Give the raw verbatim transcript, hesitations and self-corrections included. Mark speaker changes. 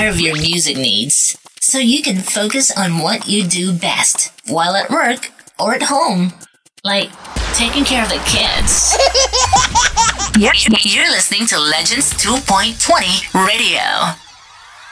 Speaker 1: care of your music needs so you can focus on what you do best while at work or at home, like taking care of the kids. You're, you're listening to Legends two point twenty Radio.